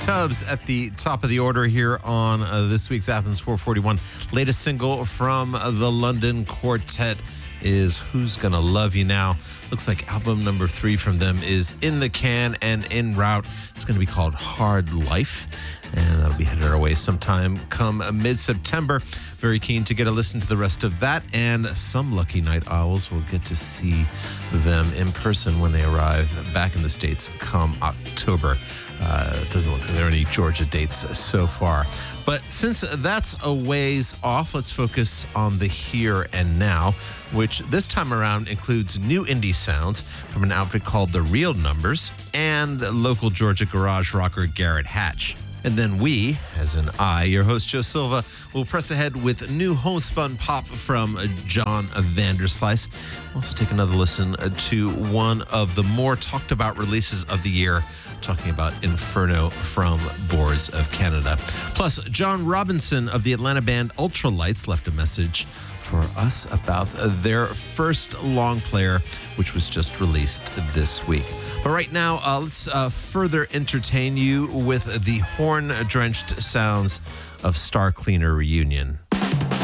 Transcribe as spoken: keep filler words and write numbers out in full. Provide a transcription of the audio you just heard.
Tubbs at the top of the order here on uh, this week's Athens four forty-one. Latest single from uh, the London Quartet is Who's Gonna Love You Now. Looks like album number three from them is in the can and en route. It's going to be called Hard Life, and that'll be headed our way sometime come mid-September. Very keen to get a listen to the rest of that, and some lucky night owls will get to see them in person when they arrive back in the States come October. Uh, it doesn't look like there are any Georgia dates so far. But since that's a ways off, let's focus on the here and now, which this time around includes new indie sounds from an outfit called The Real Numbers and local Georgia garage rocker Garrett Hatch. And then we, as in I, your host Joe Silva, will press ahead with new homespun pop from John Vanderslice. We'll also take another listen to one of the more talked about releases of the year, talking about Inferno from Boards of Canada. Plus, John Robinson of the Atlanta band Ultralights left a message for us about their first long player, which was just released this week. But right now, uh, let's uh, further entertain you with the horn-drenched sounds of Star Cleaner Reunion.